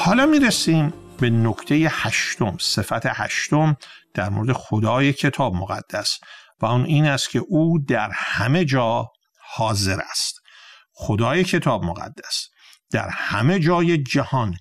حالا میرسیم به نکته 8، صفت 8 در مورد خدای کتاب مقدس و اون این است که او در همه جا حاضر است. خدای کتاب مقدس در همه جای جهان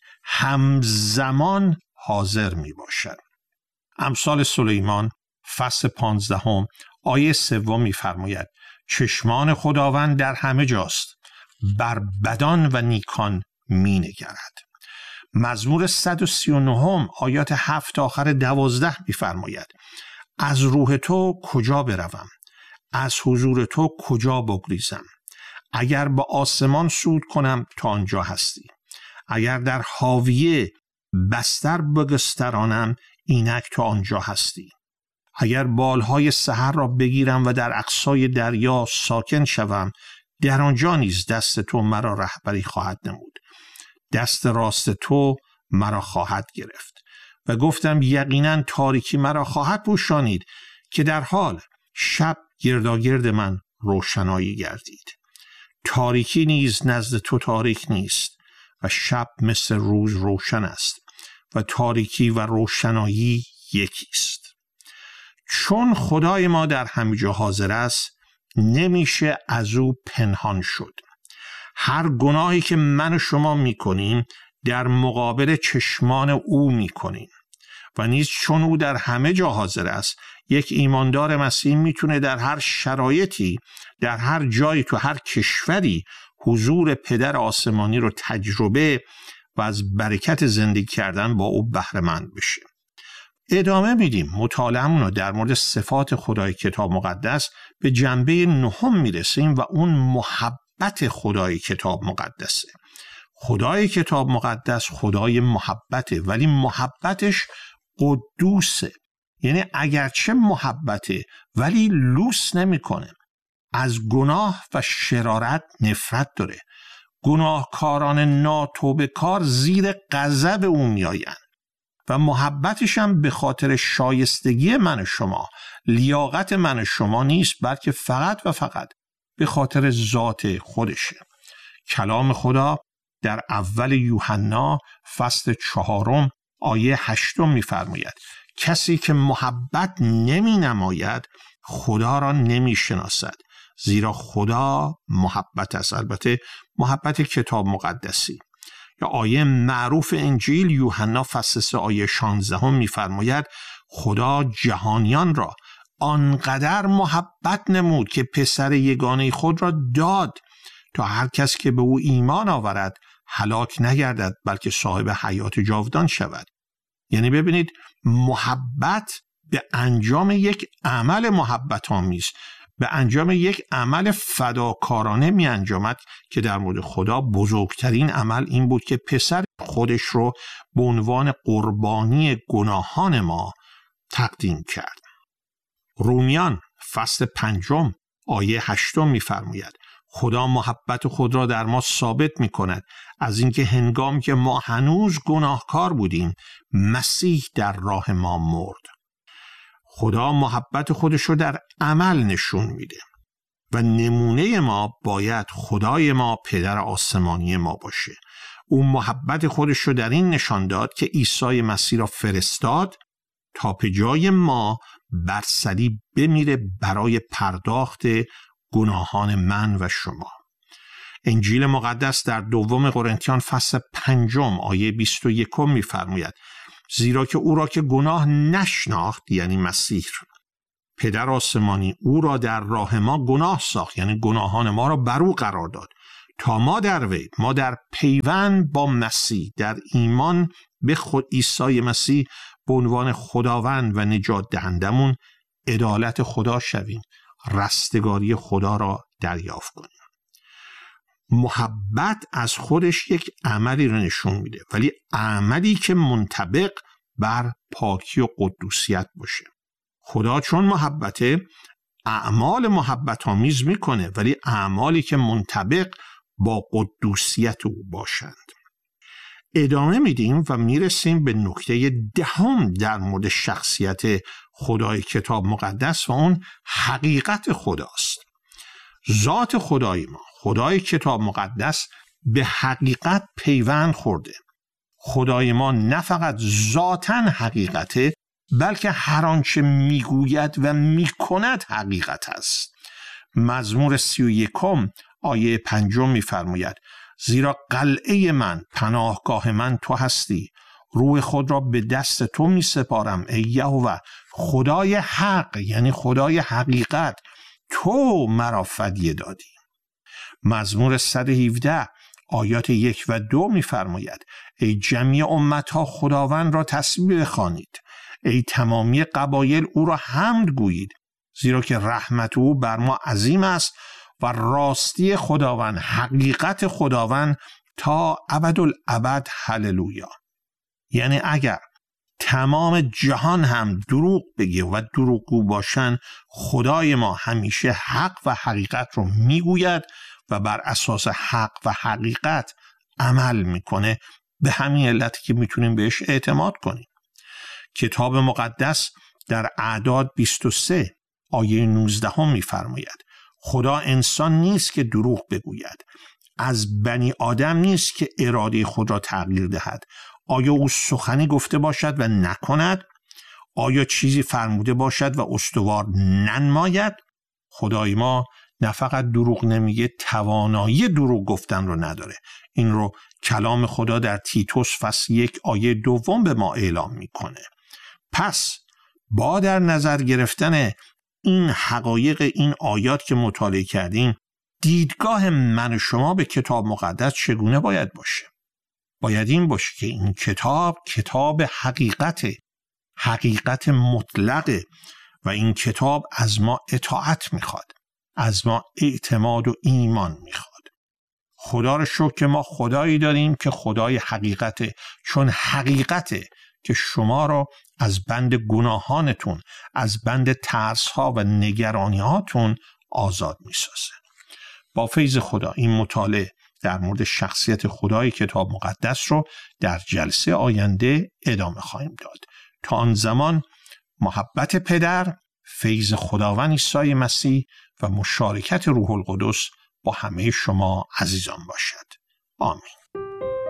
همزمان حاضر می باشد. امثال سلیمان فصل 15 آیه 3 می فرماید چشمان خداوند در همه جاست، بر بدان و نیکان می نگرد. مزمور 139 آیات 7 تا آخر 12 می فرماید از روح تو کجا بروم، از حضور تو کجا بگریزم. اگر با آسمان صعود کنم تا آنجا هستی، اگر در حاویه بستر بگسترانم اینک تا آنجا هستی. اگر بالهای سحر را بگیرم و در اقصای دریا ساکن شوم، در آنجا نیز دست تو مرا رهبری خواهد نمود، دست راست تو مرا خواهد گرفت. و گفتم یقینا تاریکی مرا خواهد پوشانید که در حال شب گرداگرد من روشنایی گردید. تاریکی نیز نزد تو تاریک نیست و شب مثل روز روشن است و تاریکی و روشنایی یکیست. چون خدای ما در همه جا حاضر است، نمیشه از او پنهان شد. هر گناهی که من و شما میکنیم در مقابل چشمان او میکنیم و نیز چون او در همه جا حاضر است، یک ایماندار مسیح میتونه در هر شرایطی، در هر جایی، تو هر کشوری حضور پدر آسمانی رو تجربه و از برکت زندگی کردن با او بهره مند بشه. ادامه میدیم مطالعه‌مون رو در مورد صفات خدای کتاب مقدس. به جنبه 9 میرسیم و اون محبت خدای کتاب مقدسه. خدای کتاب مقدس خدای محبته، ولی محبتش قدوسه. یعنی اگرچه محبته ولی لوس نمیکنه. از گناه و شرارت نفرت داره. گناهکاران ناتوبه کار زیر غضب او میآیند و محبتش هم به خاطر شایستگی من و شما، لیاقت من و شما نیست، بلکه فقط و فقط به خاطر ذات خودشه. کلام خدا در اول یوحنا فصل 4 آیه 8 میفرماید کسی که محبت نمی نماید خدا را نمی شناسد، زیرا خدا محبت است. البته محبت کتاب مقدسی. یا آیه معروف انجیل یوحنا فصل 3 آیه 16 میفرماید خدا جهانیان را آنقدر محبت نمود که پسر یگانه خود را داد تا هر کس که به او ایمان آورد هلاک نگردد بلکه صاحب حیات جاودان شود. یعنی ببینید محبت به انجام یک عمل محبت آمیز، به انجام یک عمل فداکارانه می انجامد که در مورد خدا بزرگترین عمل این بود که پسر خودش رو به عنوان قربانی گناهان ما تقدیم کرد. رومیان فصل 5 آیه 8 می‌فرماید خدا محبت خود را در ما ثابت می کند از اینکه هنگامی که ما هنوز گناهکار بودیم مسیح در راه ما مرد. خدا محبت خودش رو در عمل نشون میده و نمونه ما باید خدای ما پدر آسمانی ما باشه. او محبت خودش رو در این نشان داد که عیسی مسیح را فرستاد تا به جای ما بر صلیب بمیره برای پرداخت گناهان من و شما. انجیل مقدس در دوم قرنتیان فصل 5 آیه 21 میفرماید زیرا که او را که گناه نشناخت، یعنی مسیح، پدر آسمانی او را در راه ما گناه ساخت، یعنی گناهان ما را بر او قرار داد تا ما در وی، ما در پیوند با مسیح، در ایمان به خود عیسی مسیح به عنوان خداوند و نجات دهندمون عدالت خدا شویم، رستگاری خدا را دریافت کنیم. محبت از خودش یک عملی رو نشون میده، ولی عملی که منطبق بر پاکی و قدوسیت باشه. خدا چون محبته اعمال محبت آمیز میکنه، ولی اعمالی که منطبق با قدوسیت او باشند. ادامه میدیم و میرسیم به نکته 10 در مورد شخصیت خدای کتاب مقدس و اون حقیقت خداست. ذات خدای ما، خدای کتاب مقدس، به حقیقت پیوند خورده. خدای ما نه فقط ذاتاً حقیقته، بلکه هر آنچه میگوید و میکند حقیقت است. مزمور 31 آیه 5 میفرماید: زیرا قلعه من، پناهگاه من تو هستی، روح خود را به دست تو می سپارم ای یهوه، خدای حق، یعنی خدای حقیقت، تو مرا فدیه دادی. مزمور 117 آیات 1 و 2 می فرماید: ای جمیع امتها خداوند را تسبیح بخوانید، ای تمامی قبایل او را حمد گویید، زیرا که رحمت او بر ما عظیم است و راستی خداوند، حقیقت خداوند تا ابدالابد. هللویا. یعنی اگر تمام جهان هم دروغ بگه و دروغگو باشن، خدای ما همیشه حق و حقیقت رو میگوید و بر اساس حق و حقیقت عمل میکنه. به همین علت که میتونیم بهش اعتماد کنیم. کتاب مقدس در اعداد 23 آیه 19 میفرماید: خدا انسان نیست که دروغ بگوید، از بنی آدم نیست که اراده خود را تغییر دهد. آیا او سخنی گفته باشد و نکند؟ آیا چیزی فرموده باشد و استوار ننماید؟ خدای ما نه فقط دروغ نمیگه، توانایی دروغ گفتن رو نداره. این رو کلام خدا در تیتوس فصل 1 آیه 2 به ما اعلام میکنه. پس با در نظر گرفتن این حقایق، این آیات که مطالعه کردیم، دیدگاه من و شما به کتاب مقدس چگونه باید باشه؟ باید این باشه که این کتاب حقیقت مطلقه و این کتاب از ما اطاعت میخواد، از ما اعتماد و ایمان میخواد. خدا رو شکر که ما خدایی داریم که خدای حقیقته، چون حقیقته که شما رو از بند گناهانتون، از بند ترس‌ها و نگرانی‌هاتون آزاد میسازه. با فیض خدا این مطالعه در مورد شخصیت خدای کتاب مقدس رو در جلسه آینده ادامه خواهیم داد. تا آن زمان محبت پدر، فیض خداوند عیسی مسیح و مشارکت روح القدس با همه شما عزیزان باشد. آمین.